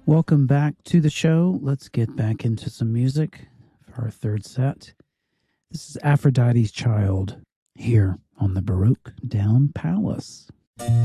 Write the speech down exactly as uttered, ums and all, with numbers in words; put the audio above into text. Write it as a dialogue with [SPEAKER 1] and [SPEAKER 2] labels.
[SPEAKER 1] Welcome back to the show. Let's get back into some music for our third set. This is Aphrodite's Child here on the Baruch Down Palace.